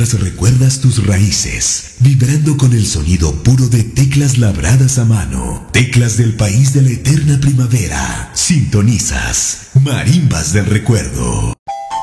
mientras recuerdas tus raíces, vibrando con el sonido puro de teclas labradas a mano, teclas del país de la eterna primavera. Sintonizas Marimbas del Recuerdo.